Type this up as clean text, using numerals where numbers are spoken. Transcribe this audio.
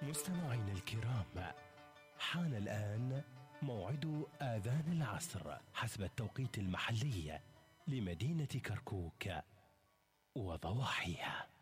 مستمعينا الكرام، حان الآن موعد آذان العصر حسب التوقيت المحلي لمدينة كركوك وضواحيها.